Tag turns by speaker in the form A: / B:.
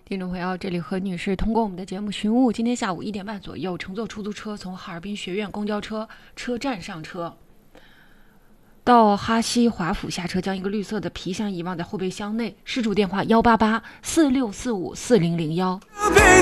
A: 听众朋友，这里何女士通过我们的节目寻物，今天下午1点半左右，乘坐出租车从哈尔滨学院公交车车站上车，到哈西华府下车，将一个绿色的皮箱遗忘在后备箱内。失主电话：18846454001。